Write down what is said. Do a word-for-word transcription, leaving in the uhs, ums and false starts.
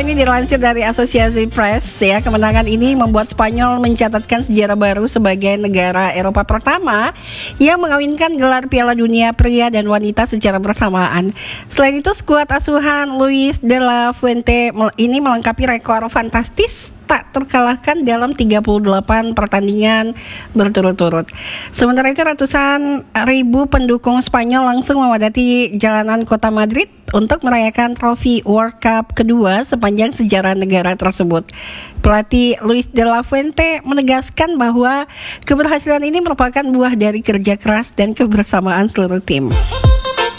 ini dilansir dari Asosiasi Press ya. Kemenangan ini membuat Spanyol mencatatkan sejarah baru sebagai negara Eropa pertama yang mengawinkan gelar Piala Dunia pria dan wanita secara bersamaan. Selain itu, skuad asuhan Luis de la Fuente ini melengkapi rekor fantastis tak terkalahkan dalam tiga puluh delapan pertandingan berturut-turut. Sementara itu, ratusan ribu pendukung Spanyol langsung memadati jalanan kota Madrid untuk merayakan trofi World Cup kedua sepanjang sejarah negara tersebut. Pelatih Luis de la Fuente menegaskan bahwa keberhasilan ini merupakan buah dari kerja keras dan kebersamaan seluruh tim.